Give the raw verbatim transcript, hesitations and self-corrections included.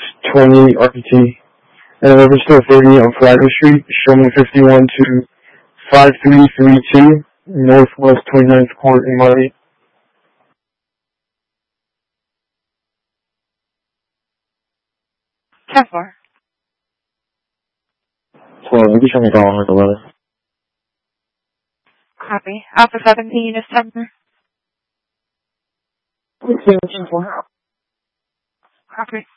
twenty R P T. And over still thirty on Flagler Street, show me fifty-one to five three three two, Northwest twenty-ninth Court in Muddy. ten four. Well, maybe show me down on the weather. Copy. Alpha seventeen is September. ten four. Copy.